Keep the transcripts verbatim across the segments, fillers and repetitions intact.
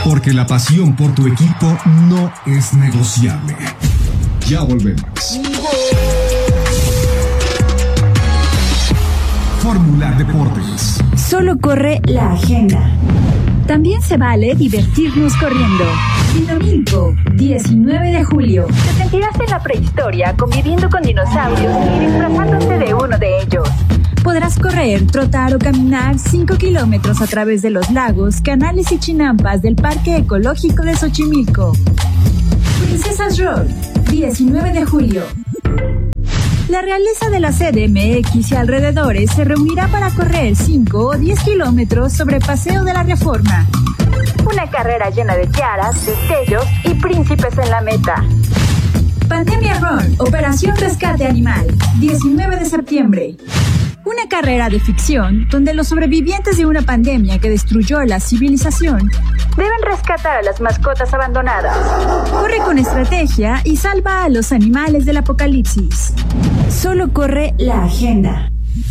Porque la pasión por tu equipo no es negociable. Ya volvemos. Fórmula Deportes. Solo corre la agenda. También se vale divertirnos corriendo. El domingo, diecinueve de julio, te sentirás en la prehistoria conviviendo con dinosaurios y disfrazándote de uno de ellos. Podrás correr, trotar o caminar cinco kilómetros a través de los lagos, canales y chinampas del Parque Ecológico de Xochimilco. Princesas Rock, diecinueve de julio. La realeza de la C D M X y alrededores se reunirá para correr cinco o diez kilómetros sobre Paseo de la Reforma. Una carrera llena de tiaras, destellos y príncipes en la meta. Pandemia Run, Operación Rescate Animal, diecinueve de septiembre. Una carrera de ficción donde los sobrevivientes de una pandemia que destruyó la civilización deben rescatar a las mascotas abandonadas. Corre con estrategia y salva a los animales del apocalipsis. Solo corre la agenda.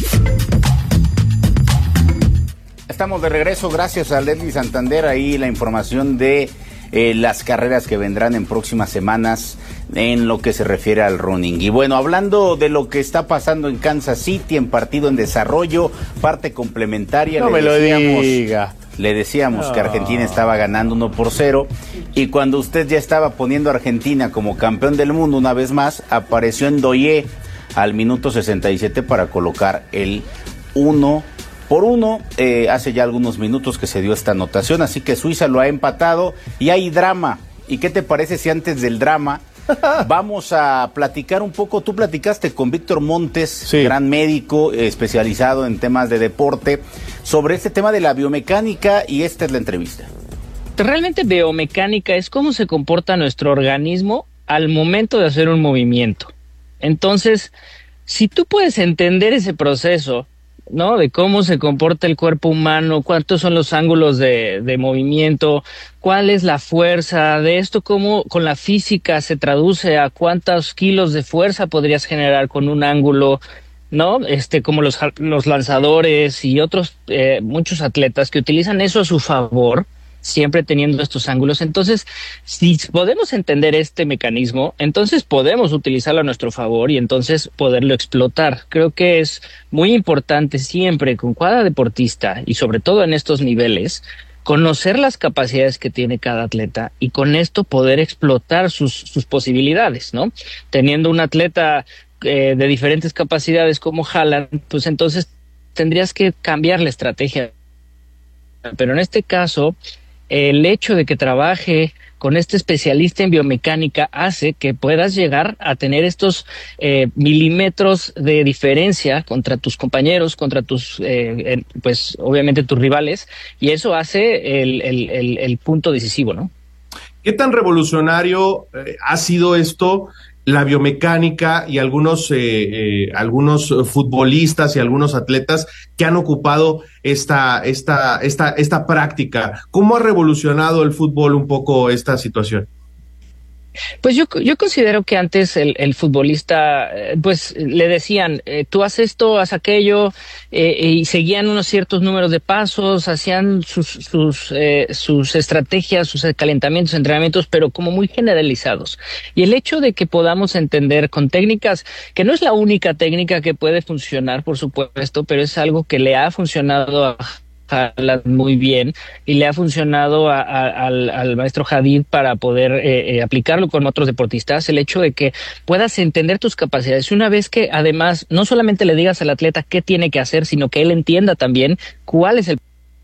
Estamos de regreso, gracias a Leslie Santander, ahí la información de eh, las carreras que vendrán en próximas semanas en lo que se refiere al running. Y bueno, hablando de lo que está pasando en Kansas City, en partido en desarrollo, parte complementaria, no le me lo decíamos, diga. le decíamos no. que Argentina estaba ganando uno por cero, y cuando usted ya estaba poniendo a Argentina como campeón del mundo una vez más, apareció Ndoye al minuto sesenta y siete para colocar el uno por uno. Eh, hace ya algunos minutos que se dio esta anotación, así que Suiza lo ha empatado y hay drama. ¿Y qué te parece si antes del drama vamos a platicar un poco? Tú platicaste con Víctor Montes, sí, gran médico eh, especializado en temas de deporte, sobre este tema de la biomecánica, y esta es la entrevista. Realmente biomecánica es cómo se comporta nuestro organismo al momento de hacer un movimiento. Entonces, si tú puedes entender ese proceso, ¿no?, de cómo se comporta el cuerpo humano, cuántos son los ángulos de, de movimiento, cuál es la fuerza de esto, cómo con la física se traduce a cuántos kilos de fuerza podrías generar con un ángulo, ¿no? Este, como los, los lanzadores y otros, eh, muchos atletas que utilizan eso a su favor, siempre teniendo estos ángulos. Entonces, si podemos entender este mecanismo, entonces podemos utilizarlo a nuestro favor y entonces poderlo explotar. Creo que es muy importante siempre con cada deportista, y sobre todo en estos niveles, conocer las capacidades que tiene cada atleta y con esto poder explotar sus, sus posibilidades, ¿no? Teniendo un atleta eh, de diferentes capacidades como Haaland, pues entonces tendrías que cambiar la estrategia. Pero en este caso, el hecho de que trabaje con este especialista en biomecánica hace que puedas llegar a tener estos eh, milímetros de diferencia contra tus compañeros, contra tus, eh, pues obviamente tus rivales, y eso hace el, el, el, el punto decisivo, ¿no? ¿Qué tan revolucionario eh, ha sido esto, la biomecánica, y algunos, eh, eh, algunos futbolistas y algunos atletas que han ocupado esta, esta, esta, esta práctica? ¿Cómo ha revolucionado el fútbol un poco esta situación? Pues yo, yo considero que antes el, el futbolista, pues le decían, eh, tú haz esto, haz aquello, eh, y seguían unos ciertos números de pasos, hacían sus, sus, eh, sus estrategias, sus calentamientos, entrenamientos, pero como muy generalizados. Y el hecho de que podamos entender con técnicas, que no es la única técnica que puede funcionar, por supuesto, pero es algo que le ha funcionado a muy bien y le ha funcionado a, a, al, al maestro Hadid para poder eh, eh, aplicarlo con otros deportistas, el hecho de que puedas entender tus capacidades, y una vez que además no solamente le digas al atleta qué tiene que hacer, sino que él entienda también cuál es el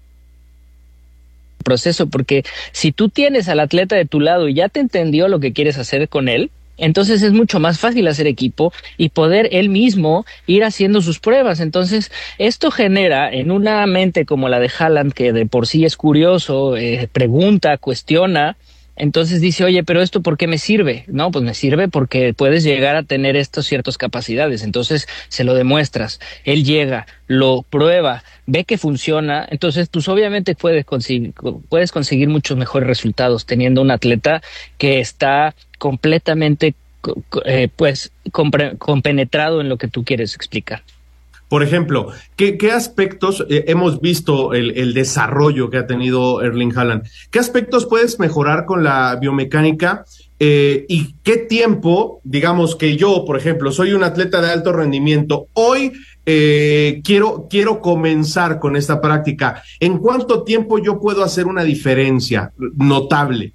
proceso, porque si tú tienes al atleta de tu lado y ya te entendió lo que quieres hacer con él, entonces es mucho más fácil hacer equipo y poder él mismo ir haciendo sus pruebas. Entonces esto genera en una mente como la de Haaland, que de por sí es curioso, eh, pregunta, cuestiona, entonces dice, oye, pero ¿esto por qué me sirve? No, pues me sirve porque puedes llegar a tener estas ciertas capacidades. Entonces se lo demuestras, él llega, lo prueba, ve que funciona, entonces pues obviamente puedes conseguir, puedes conseguir muchos mejores resultados teniendo un atleta que está completamente eh, pues compre- compenetrado en lo que tú quieres explicar. Por ejemplo, ¿qué, qué aspectos eh, hemos visto el, el desarrollo que ha tenido Erling Haaland? ¿Qué aspectos puedes mejorar con la biomecánica? Eh, ¿Y qué tiempo, digamos que yo, por ejemplo, soy un atleta de alto rendimiento, hoy eh, quiero, quiero comenzar con esta práctica? ¿En cuánto tiempo yo puedo hacer una diferencia notable?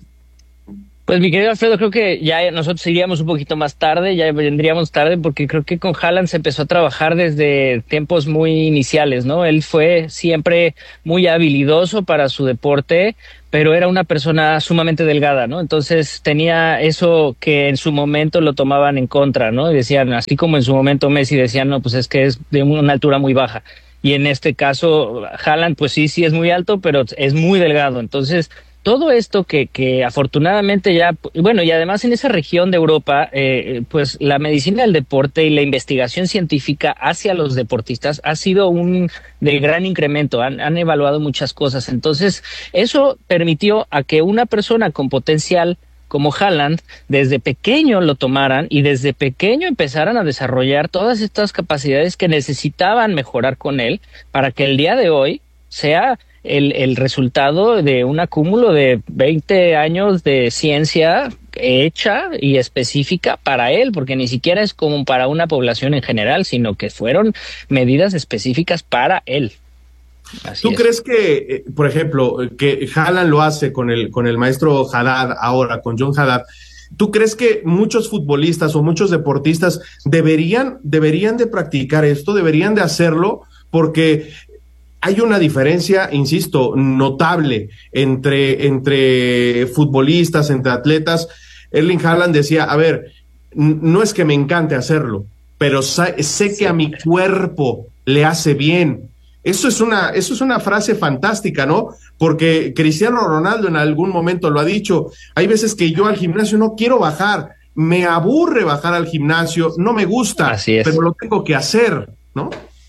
Pues mi querido Alfredo, creo que ya nosotros iríamos un poquito más tarde, ya vendríamos tarde, porque creo que con Haaland se empezó a trabajar desde tiempos muy iniciales, ¿no? Él fue siempre muy habilidoso para su deporte, pero era una persona sumamente delgada, ¿no? Entonces tenía eso que en su momento lo tomaban en contra, ¿no? Y decían, así como en su momento Messi decían, no, pues es que es de una altura muy baja. Y en este caso, Haaland, pues sí, sí es muy alto, pero es muy delgado. Entonces, todo esto que, que afortunadamente ya, bueno, y además en esa región de Europa, eh, pues la medicina del deporte y la investigación científica hacia los deportistas ha sido un de gran incremento, han, han evaluado muchas cosas. Entonces, eso permitió a que una persona con potencial como Haaland, desde pequeño lo tomaran y desde pequeño empezaran a desarrollar todas estas capacidades que necesitaban mejorar con él para que el día de hoy sea El, el resultado de un acúmulo de veinte años de ciencia hecha y específica para él, porque ni siquiera es como para una población en general, sino que fueron medidas específicas para él. Así ¿Tú es. crees que, eh, por ejemplo, que Haaland lo hace con el, con el maestro Haddad ahora, con John Haddad? ¿Tú crees que muchos futbolistas o muchos deportistas deberían, deberían de practicar esto, deberían de hacerlo? Porque hay una diferencia, insisto, notable entre, entre futbolistas, entre atletas. Erling Haaland decía, a ver, no es que me encante hacerlo, pero sé, sé que a mi cuerpo le hace bien. Eso es una, eso es una frase fantástica, ¿no? Porque Cristiano Ronaldo en algún momento lo ha dicho. Hay veces que yo al gimnasio no quiero bajar, me aburre bajar al gimnasio, no me gusta, Así es. Pero lo tengo que hacer, ¿no?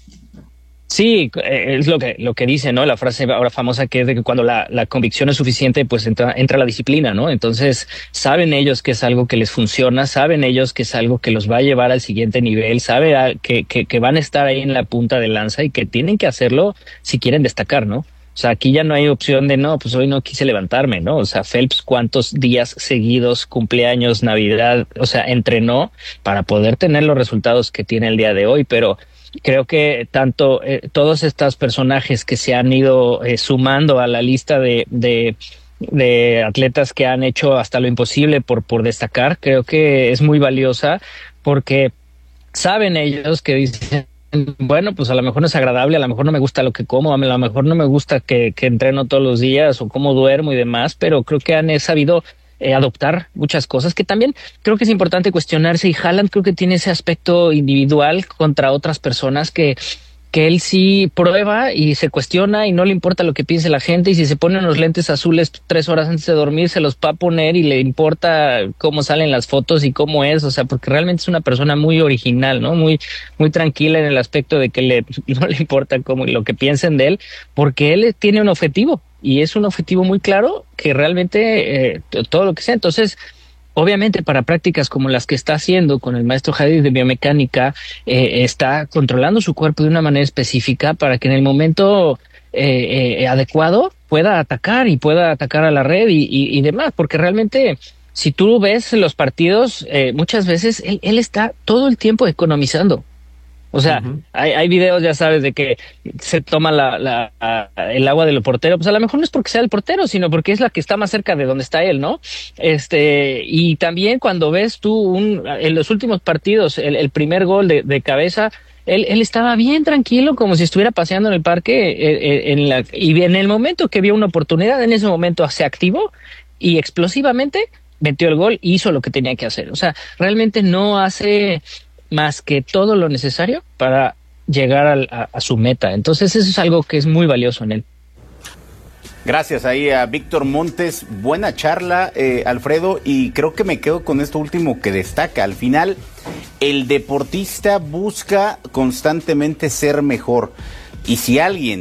Sí, es lo que lo que dice, ¿no? La frase ahora famosa que es de que cuando la, la convicción es suficiente, pues entra, entra la disciplina, ¿no? Entonces, saben ellos que es algo que les funciona, saben ellos que es algo que los va a llevar al siguiente nivel, saben que, que, que van a estar ahí en la punta de lanza y que tienen que hacerlo si quieren destacar, ¿no? O sea, aquí ya no hay opción de, no, pues hoy no quise levantarme, ¿no? O sea, Phelps, ¿cuántos días seguidos, cumpleaños, Navidad, o sea, entrenó para poder tener los resultados que tiene el día de hoy? Pero creo que tanto eh, todos estos personajes que se han ido eh, sumando a la lista de, de, de atletas que han hecho hasta lo imposible por, por destacar, creo que es muy valiosa porque saben ellos que dicen, bueno, pues a lo mejor no es agradable, a lo mejor no me gusta lo que como, a lo mejor no me gusta que, que entreno todos los días o cómo duermo y demás, pero creo que han sabido Eh, adoptar muchas cosas que también creo que es importante cuestionarse, y Haaland creo que tiene ese aspecto individual contra otras personas que que él sí prueba y se cuestiona y no le importa lo que piense la gente, y si se pone unos lentes azules tres horas antes de dormir se los va a poner y le importa cómo salen las fotos y cómo es, o sea, porque realmente es una persona muy original, ¿no? Muy muy tranquila en el aspecto de que le no le importa cómo lo que piensen de él, porque él tiene un objetivo y es un objetivo muy claro que realmente eh, todo lo que sea. Entonces, obviamente para prácticas como las que está haciendo con el maestro Haddad de biomecánica, eh, está controlando su cuerpo de una manera específica para que en el momento eh, eh, adecuado pueda atacar y pueda atacar a la red y, y, y demás, porque realmente si tú ves los partidos, eh, muchas veces él, él está todo el tiempo economizando. O sea, uh-huh. hay, hay videos, ya sabes, de que se toma la, la, la, el agua del portero. Pues a lo mejor no es porque sea el portero, sino porque es la que está más cerca de donde está él, ¿no? Este, y también cuando ves tú un, en los últimos partidos, el, el primer gol de, de cabeza, él, él estaba bien tranquilo, como si estuviera paseando en el parque, eh, en la, y en el momento que vio una oportunidad, en ese momento se activó y explosivamente metió el gol y hizo lo que tenía que hacer. O sea, realmente no hace más que todo lo necesario para llegar a, a, a su meta. Entonces eso es algo que es muy valioso en él. Gracias ahí a Víctor Montes. Buena charla, eh, Alfredo, y creo que me quedo con esto último que destaca. Al final, el deportista busca constantemente ser mejor. Y si alguien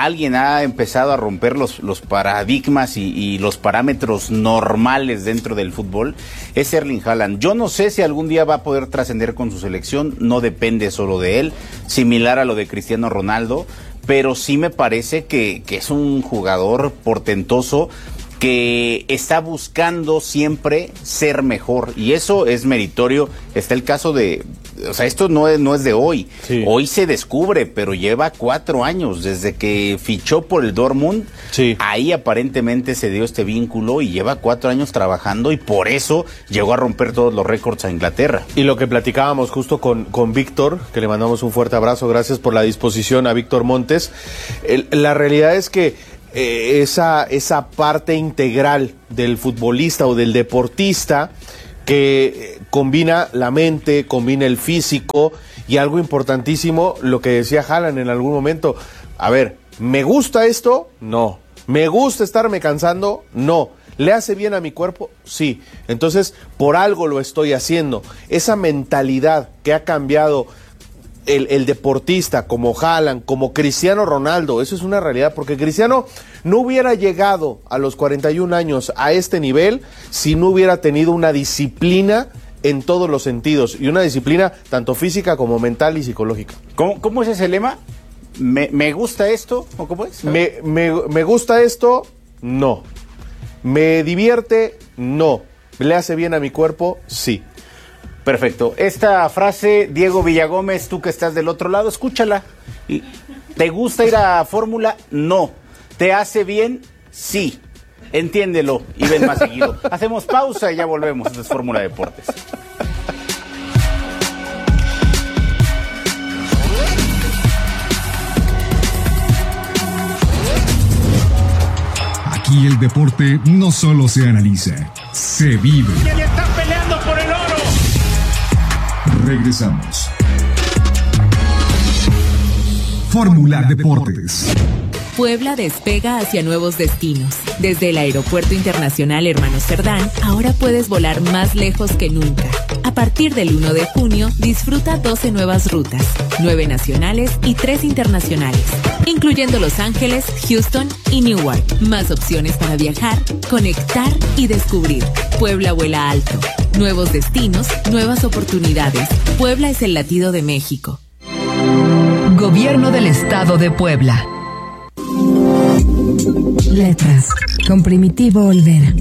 alguien ha empezado a romper los, los paradigmas y, y los parámetros normales dentro del fútbol, es Erling Haaland. Yo no sé si algún día va a poder trascender con su selección, no depende solo de él, similar a lo de Cristiano Ronaldo, pero sí me parece que, que es un jugador portentoso que está buscando siempre ser mejor, y eso es meritorio. Está el caso de, o sea, esto no es, no es de hoy, sí. Hoy se descubre, pero lleva cuatro años desde que fichó por el Dortmund, sí. Ahí aparentemente se dio este vínculo y lleva cuatro años trabajando, y por eso llegó a romper todos los récords a Inglaterra. Y lo que platicábamos justo con, con Víctor, que le mandamos un fuerte abrazo, gracias por la disposición a Víctor Montes, el, la realidad es que Eh, esa, esa parte integral del futbolista o del deportista que combina la mente, combina el físico, y algo importantísimo, lo que decía Haaland en algún momento, a ver, ¿me gusta esto? No. ¿Me gusta estarme cansando? No. ¿Le hace bien a mi cuerpo? Sí. Entonces, por algo lo estoy haciendo. Esa mentalidad que ha cambiado El, el deportista, como Haaland, como Cristiano Ronaldo, eso es una realidad, porque Cristiano no hubiera llegado a los cuarenta y un años a este nivel si no hubiera tenido una disciplina en todos los sentidos, y una disciplina tanto física como mental y psicológica. ¿Cómo, cómo es ese lema? ¿Me, me gusta esto? ¿O cómo es? Me, me, me gusta esto, no. ¿Me divierte? No. ¿Le hace bien a mi cuerpo? Sí. Perfecto. Esta frase, Diego Villagómez, tú que estás del otro lado, escúchala. ¿Te gusta ir a Fórmula? No. ¿Te hace bien? Sí. Entiéndelo y ven más seguido. Hacemos pausa y ya volvemos. Esto es Fórmula Deportes. Aquí el deporte no solo se analiza, se vive. ¡Y están peleando por el oro! Regresamos. Fórmula Deportes. Puebla despega hacia nuevos destinos. Desde el Aeropuerto Internacional Hermanos Cerdán, ahora puedes volar más lejos que nunca. A partir del uno de junio, disfruta doce nuevas rutas, nueve nacionales y tres internacionales, incluyendo Los Ángeles, Houston y Newark. Más opciones para viajar, conectar y descubrir. Puebla vuela alto. Nuevos destinos, nuevas oportunidades. Puebla es el latido de México. Gobierno del Estado de Puebla. Letras, con Primitivo Olvera.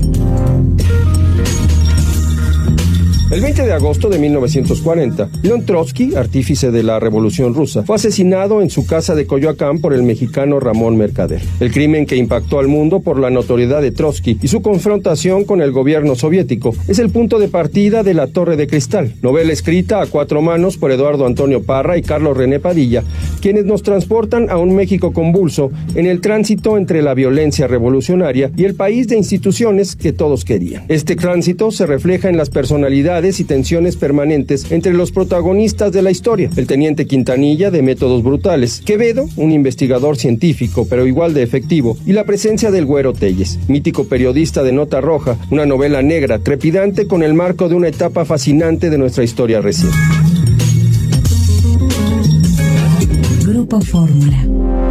El veinte de agosto de mil novecientos cuarenta, León Trotsky, artífice de la Revolución Rusa, fue asesinado en su casa de Coyoacán por el mexicano Ramón Mercader. El crimen, que impactó al mundo por la notoriedad de Trotsky y su confrontación con el gobierno soviético, es el punto de partida de La Torre de Cristal, novela escrita a cuatro manos por Eduardo Antonio Parra y Carlos René Padilla, quienes nos transportan a un México convulso en el tránsito entre la violencia revolucionaria y el país de instituciones que todos querían. Este tránsito se refleja en las personalidades y tensiones permanentes entre los protagonistas de la historia: el teniente Quintanilla, de métodos brutales; Quevedo, un investigador científico pero igual de efectivo; y la presencia del Güero Telles, mítico periodista de Nota Roja, una novela negra trepidante con el marco de una etapa fascinante de nuestra historia reciente. Grupo Fórmula.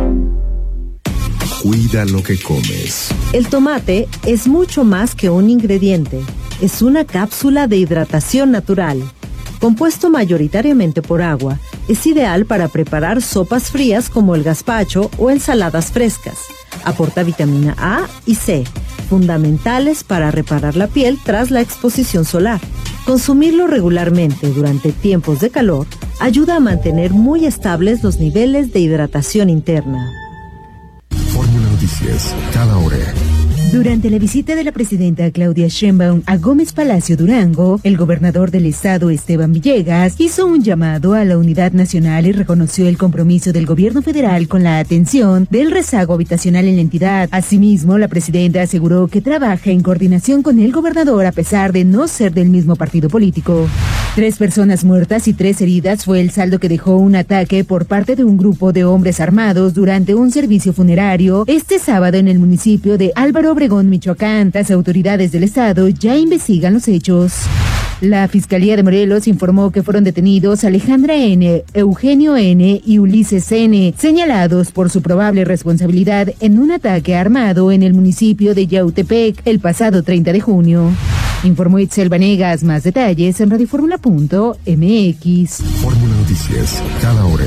Cuida lo que comes. El tomate es mucho más que un ingrediente. Es una cápsula de hidratación natural. Compuesto mayoritariamente por agua, es ideal para preparar sopas frías como el gazpacho o ensaladas frescas. Aporta vitamina A y C, fundamentales para reparar la piel tras la exposición solar. Consumirlo regularmente durante tiempos de calor ayuda a mantener muy estables los niveles de hidratación interna. Fórmula Noticias, cada hora. Durante la visita de la presidenta Claudia Sheinbaum a Gómez Palacio Durango, el gobernador del estado Esteban Villegas hizo un llamado a la unidad nacional y reconoció el compromiso del gobierno federal con la atención del rezago habitacional en la entidad. Asimismo, la presidenta aseguró que trabaja en coordinación con el gobernador a pesar de no ser del mismo partido político. Tres personas muertas y tres heridas fue el saldo que dejó un ataque por parte de un grupo de hombres armados durante un servicio funerario este sábado en el municipio de Álvaro Obregón, Michoacán. Las autoridades del estado ya investigan los hechos. La Fiscalía de Morelos informó que fueron detenidos Alejandra N., Eugenio N. y Ulises N., señalados por su probable responsabilidad en un ataque armado en el municipio de Yautepec el pasado treinta de junio. Informó Itzel Vanegas. Más detalles en radioformula punto m x. Fórmula Noticias, cada hora.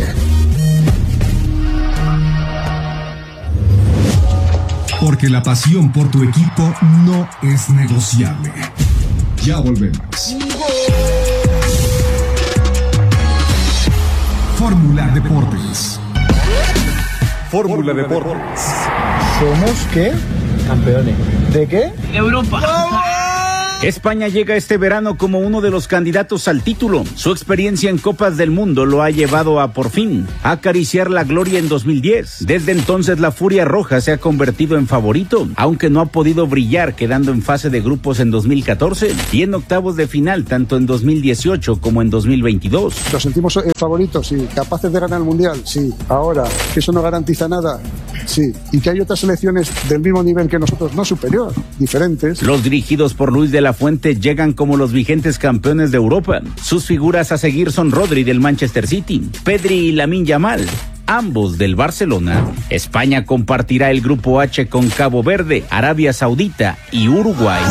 Porque la pasión por tu equipo no es negociable. Ya volvemos. Fórmula Deportes. Fórmula Deportes. ¿Somos qué? Campeones. ¿De qué? Europa. España llega este verano como uno de los candidatos al título. Su experiencia en Copas del Mundo lo ha llevado a, por fin, acariciar la gloria en dos mil diez. Desde entonces, la Furia Roja se ha convertido en favorito, aunque no ha podido brillar, quedando en fase de grupos en dos mil catorce y en octavos de final tanto en dos mil dieciocho como en dos mil veintidós. ¿Los sentimos eh, favoritos? Sí. ¿Capaces de ganar el Mundial? Sí. Ahora, ¿que eso no garantiza nada? Sí. ¿Y que hay otras selecciones del mismo nivel que nosotros, no superior, diferentes? Los dirigidos por Luis de la Fuente llegan como los vigentes campeones de Europa. Sus figuras a seguir son Rodri del Manchester City, Pedri y Lamine Yamal, ambos del Barcelona. España compartirá el grupo H con Cabo Verde, Arabia Saudita y Uruguay.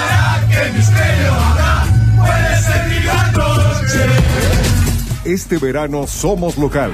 Este verano somos locales.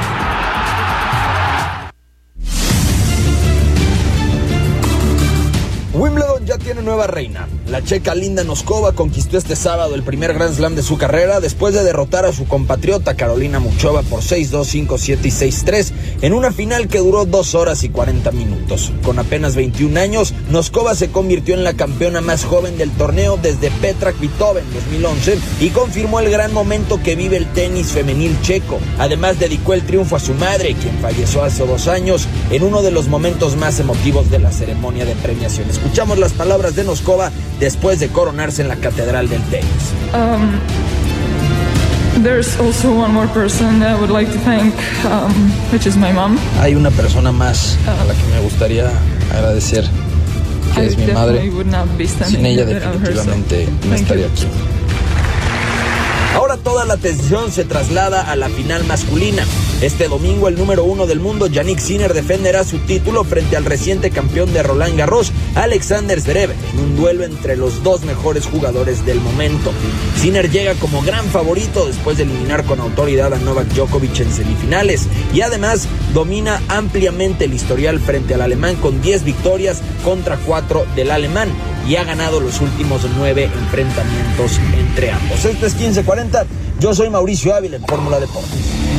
Wimbledon ya tiene nueva reina. La checa Linda Noskova conquistó este sábado el primer Grand Slam de su carrera después de derrotar a su compatriota Carolina Muchova por seis dos, cinco siete y seis tres en una final que duró dos horas y cuarenta minutos. Con apenas veintiún años, Noskova se convirtió en la campeona más joven del torneo desde Petra Kvitova en dos mil once y confirmó el gran momento que vive el tenis femenil checo. Además, dedicó el triunfo a su madre, quien falleció hace dos años en uno de los momentos más emotivos de la ceremonia de premiación. Escuchamos las palabras de Noskova después de coronarse en la catedral del tenis. Um, there's also one more person that I would like to thank, um, which is my mom. Hay una persona más a la que me gustaría agradecer, que I es mi madre. would not be Sin ella definitivamente no estaría aquí. Ahora toda la atención se traslada a la final masculina. Este domingo el número uno del mundo, Jannik Sinner, defenderá su título frente al reciente campeón de Roland Garros, Alexander Zverev, en un duelo entre los dos mejores jugadores del momento. Sinner llega como gran favorito después de eliminar con autoridad a Novak Djokovic en semifinales y además domina ampliamente el historial frente al alemán con diez victorias contra cuatro del alemán y ha ganado los últimos nueve enfrentamientos entre ambos. Este es quince cuarenta, yo soy Mauricio Ávila en Fórmula Deportes.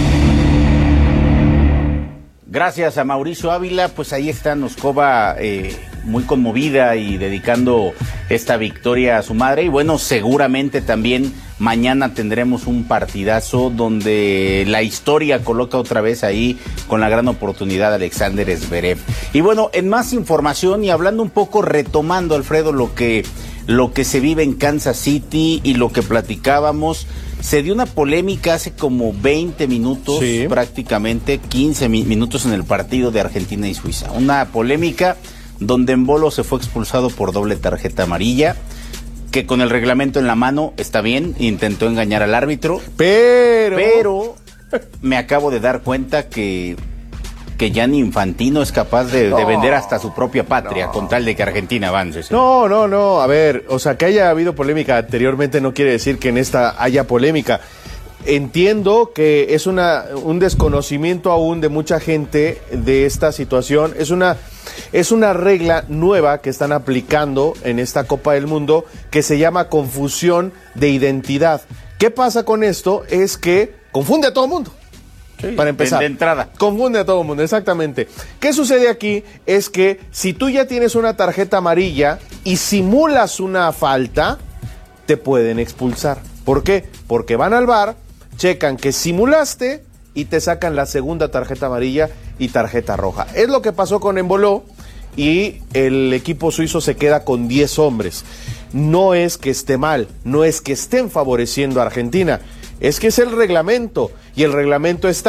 Gracias a Mauricio Ávila, pues ahí está Noskova eh, muy conmovida y dedicando esta victoria a su madre. Y bueno, seguramente también mañana tendremos un partidazo donde la historia coloca otra vez ahí con la gran oportunidad Alexander Zverev. Y bueno, en más información y hablando un poco, retomando, Alfredo, lo que, lo que se vive en Kansas City y lo que platicábamos. Se dio una polémica hace como veinte minutos, sí. prácticamente quince mi- minutos en el partido de Argentina y Suiza. Una polémica donde Embolo se fue expulsado por doble tarjeta amarilla, que con el reglamento en la mano está bien, intentó engañar al árbitro, pero, pero me acabo de dar cuenta que... que Gianni Infantino es capaz de, no, de vender hasta su propia patria no. con tal de que Argentina avance. ¿sí? No, no, no, a ver, o sea, que haya habido polémica anteriormente no quiere decir que en esta haya polémica. Entiendo que es una un desconocimiento aún de mucha gente de esta situación. Es una, es una regla nueva que están aplicando en esta Copa del Mundo que se llama confusión de identidad. ¿Qué pasa con esto? Es que confunde a todo el mundo. Sí, para empezar, de, de entrada. Confunde a todo el mundo, exactamente. ¿Qué sucede aquí? Es que si tú ya tienes una tarjeta amarilla y simulas una falta, te pueden expulsar. ¿Por qué? Porque van al V A R, checan que simulaste y te sacan la segunda tarjeta amarilla y tarjeta roja. Es lo que pasó con Embolo y el equipo suizo se queda con diez hombres. No es que esté mal, no es que estén favoreciendo a Argentina. Es que es el reglamento, y el reglamento está,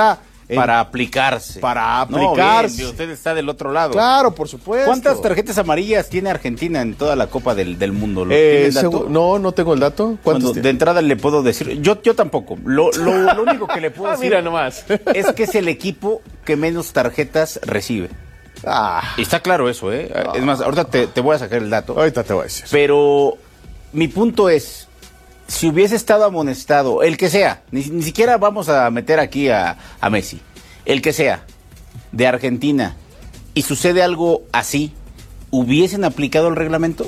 En, para aplicarse. Para aplicarse. No, bien, usted está del otro lado. Claro, por supuesto. ¿Cuántas tarjetas amarillas tiene Argentina en toda la Copa del, del Mundo? ¿Lo Eh, ¿tiene el dato? No, no tengo el dato. Bueno, de entrada le puedo decir, yo, yo tampoco. Lo, lo, lo único que le puedo ah, decir mira nomás. es que es el equipo que menos tarjetas recibe. Ah. Y está claro eso, ¿eh? Ah. Es más, ahorita te, te voy a sacar el dato. Ahorita te voy a decir. Pero mi punto es, si hubiese estado amonestado, el que sea, ni, ni siquiera vamos a meter aquí a, a Messi, el que sea, de Argentina, y sucede algo así, ¿hubiesen aplicado el reglamento?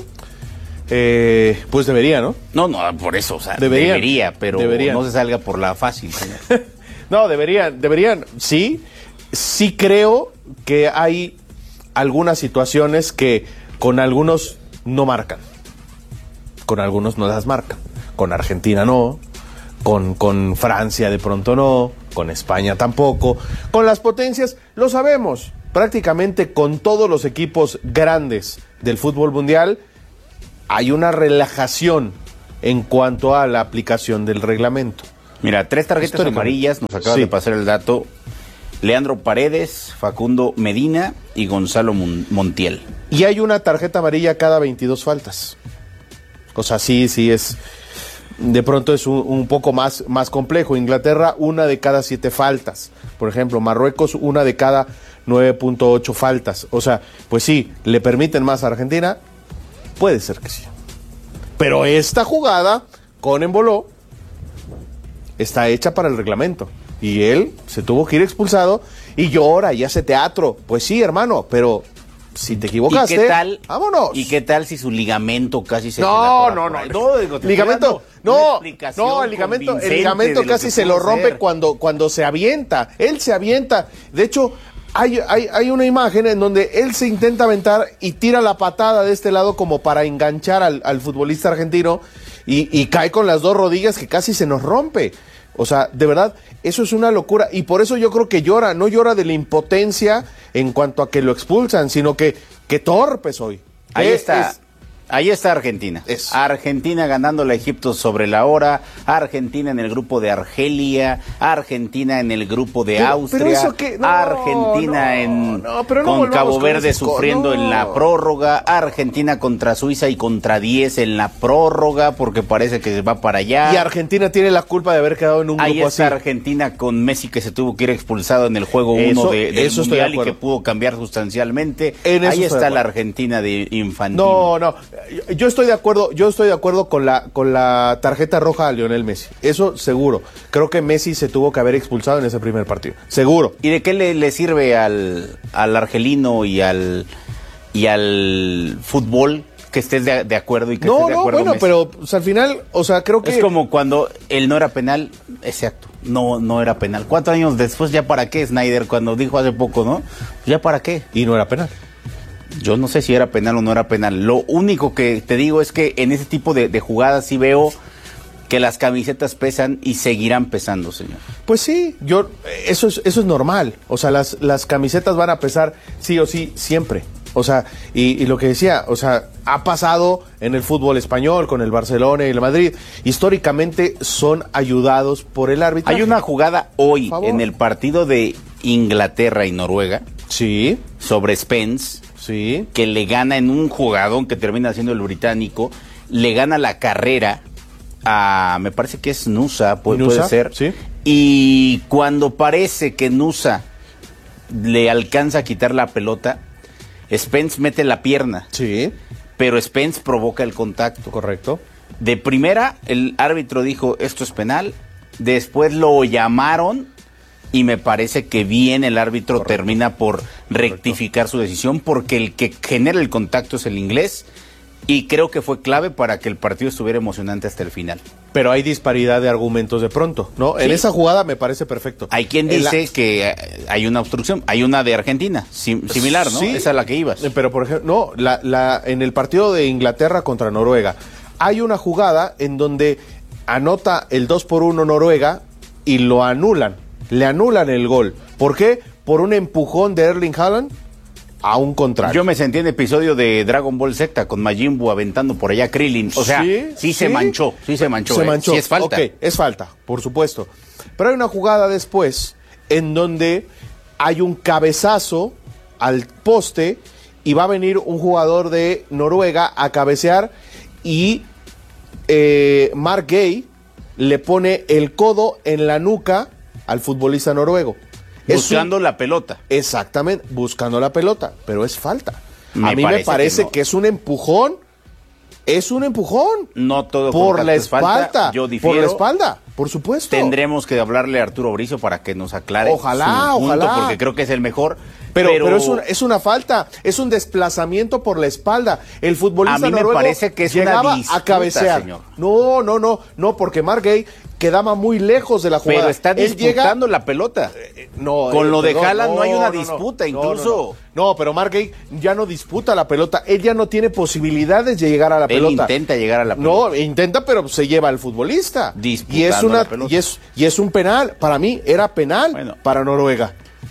Eh, pues debería, ¿no? No, no, por eso, o sea, deberían, debería, pero deberían. No se salga por la fácil, señor. No, deberían, deberían, sí, sí creo que hay algunas situaciones que con algunos no marcan, con algunos no las marcan, con Argentina no, con, con Francia de pronto no, con España tampoco, con las potencias, lo sabemos, prácticamente con todos los equipos grandes del fútbol mundial hay una relajación en cuanto a la aplicación del reglamento. Mira, tres tarjetas amarillas, nos acaba sí. de pasar el dato, Leandro Paredes, Facundo Medina y Gonzalo Montiel. Y hay una tarjeta amarilla cada veintidós faltas. O sea, sí, sí es... De pronto es un, un poco más, más complejo. Inglaterra, una de cada siete faltas. Por ejemplo, Marruecos, una de cada nueve punto ocho faltas. O sea, pues sí, ¿le permiten más a Argentina? Puede ser que sí. Pero esta jugada con Embolo está hecha para el reglamento. Y él se tuvo que ir expulsado y llora y hace teatro. Pues sí, hermano, pero... Si te equivocaste, ¿Y qué tal, vámonos. ¿Y qué tal si su ligamento casi se No, no, no. No, digo, ligamento, no, no, el ligamento, el ligamento casi se lo rompe ser. cuando cuando se avienta. Él se avienta. De hecho, hay, hay, hay una imagen en donde él se intenta aventar y tira la patada de este lado como para enganchar al, al futbolista argentino y, y cae con las dos rodillas que casi se nos rompe. O sea, de verdad, eso es una locura. Y por eso yo creo que llora, no llora de la impotencia en cuanto a que lo expulsan, sino que, que torpe soy. Ahí es, está, es, ahí está Argentina. Es. Argentina ganándole a Egipto sobre la hora, Argentina en el grupo de Argelia, Argentina en el grupo de pero, Austria, pero eso que, no, Argentina no, en no, no con Cabo Verde con sufriendo no. en la prórroga, Argentina contra Suiza y contra diez en la prórroga, porque parece que se va para allá. Y Argentina tiene la culpa de haber quedado en un Ahí grupo está así. Argentina con Messi que se tuvo que ir expulsado en el juego uno de, del eso Mundial y que pudo cambiar sustancialmente. Ahí está la Argentina de Infantino. No, no, yo estoy de acuerdo, yo estoy de acuerdo con la con la tarjeta roja a Lionel Messi. Eso seguro. Creo que Messi se tuvo que haber expulsado en ese primer partido. Seguro. ¿Y de qué le, le sirve al, al argelino y al y al fútbol que estés de, de acuerdo y que no, estés de no, acuerdo? No, bueno, pero pues, al final, o sea, creo que es como cuando él no era penal, exacto. No, no era penal. Cuatro años después, ¿ya para qué, Snyder? Cuando dijo hace poco, ¿no? ¿Ya para qué? Y no era penal. Yo no sé si era penal o no era penal. Lo único que te digo es que en ese tipo de, de jugadas sí veo que las camisetas pesan y seguirán pesando, señor. Pues sí, yo eso es eso es normal. O sea, las las camisetas van a pesar sí o sí siempre. O sea, y, y lo que decía, o sea, ha pasado en el fútbol español con el Barcelona y el Madrid. Históricamente son ayudados por el árbitro. Hay una jugada hoy en el partido de Inglaterra y Noruega. Sí. Sobre Spence. Sí. Que le gana en un jugadón que termina siendo el británico. Le gana la carrera a, me parece que es Nusa, puede, Nusa, puede ser. Sí. Y cuando parece que Nusa le alcanza a quitar la pelota, Spence mete la pierna. Sí. Pero Spence provoca el contacto. Correcto. De primera, el árbitro dijo, esto es penal. Después lo llamaron y me parece que bien el árbitro Correcto. termina por rectificar Correcto. su decisión, porque el que genera el contacto es el inglés. Y creo que fue clave para que el partido estuviera emocionante hasta el final. Pero hay disparidad de argumentos de pronto, ¿no? En sí. esa jugada me parece perfecto. Hay quien dice la... que hay una obstrucción. Hay una de Argentina, sim similar, ¿no? Sí, esa es la que ibas. Pero, por ejemplo, no, la, la, en el partido de Inglaterra contra Noruega, hay una jugada en donde anota el dos por uno Noruega y lo anulan. Le anulan el gol. ¿Por qué? Por un empujón de Erling Haaland a un contrario. Yo me sentí en episodio de Dragon Ball Z con Majin Buu aventando por allá Krillin. O sea, sí, sí, sí se manchó, sí se manchó. Se eh. manchó. Sí es falta. Ok, es falta, por supuesto. Pero hay una jugada después en donde hay un cabezazo al poste y va a venir un jugador de Noruega a cabecear y eh, Mark Gay le pone el codo en la nuca al futbolista noruego. Buscando un, la pelota. Exactamente, buscando la pelota, pero es falta. Me a mí parece me parece que, no. que es un empujón, es un empujón. No todo por la espalda, yo difiero. Por la espalda, por supuesto. Tendremos que hablarle a Arturo Bricio para que nos aclare. Ojalá, su punto, ojalá. Porque creo que es el mejor. Pero, pero, pero es, una, es una falta, es un desplazamiento por la espalda. El futbolista a mí me noruego parece que es llegaba una disputa, a cabecear. Señor. No, no, no, no, porque Mark Gay quedaba muy lejos de la jugada. Pero está Él disputando llega, la pelota. Eh, no, Con eh, lo de perdón, Haaland no, no hay una no, disputa, no, incluso. No, no, no. no, pero Mark Gay ya no disputa la pelota. Él ya no tiene posibilidades de llegar a la Él pelota. intenta llegar a la pelota. No, intenta, pero se lleva al futbolista. Disputando y es una la pelota. y es y es un penal. Para mí era penal bueno, para Noruega.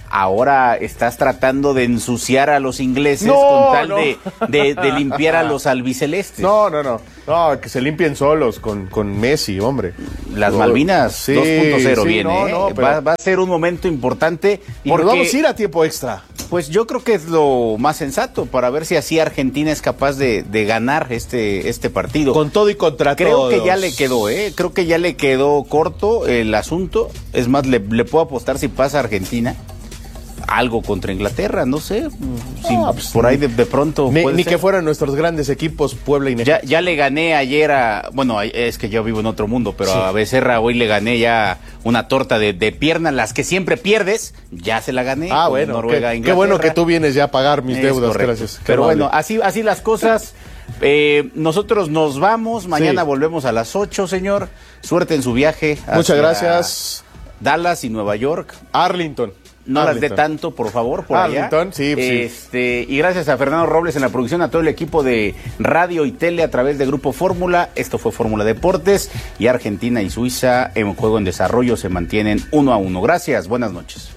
Ahora estás tratando de ensuciar a los ingleses no, con tal no. de, de, de limpiar a los albicelestes. No, no, no. No, que se limpien solos con, con Messi, hombre. Las no, Malvinas sí, dos punto cero sí, viene. No, no, ¿eh? pero... va, va a ser un momento importante. Y porque vamos a ir a tiempo extra. Pues yo creo que es lo más sensato para ver si así Argentina es capaz de, de ganar este, este partido. Con todo y contra Creo todos. que ya le quedó, ¿eh? Creo que ya le quedó corto el asunto. Es más, le, le puedo apostar si pasa Argentina. Algo contra Inglaterra, no sé. Si no, pues, por ahí de, de pronto. Ni, puede ni ser. que fueran nuestros grandes equipos, Puebla y ya, ya le gané ayer a. Bueno, es que yo vivo en otro mundo, pero sí. a Becerra hoy le gané ya una torta de, de pierna, las que siempre pierdes. Ya se la gané. Ah, bueno. Noruega, qué, qué bueno que tú vienes ya a pagar mis es deudas. Correcto. Gracias. Pero bueno, así, así las cosas. Eh, nosotros nos vamos. Mañana sí. volvemos a las ocho, señor. Suerte en su viaje. Muchas gracias. Dallas y Nueva York. Arlington. No Arlington. Las dé tanto, por favor, por Arlington, allá. sí, este, sí. Y gracias a Fernando Robles en la producción, a todo el equipo de radio y tele a través de Grupo Fórmula. Esto fue Fórmula Deportes y Argentina y Suiza en juego en desarrollo se mantienen uno a uno. Gracias, buenas noches.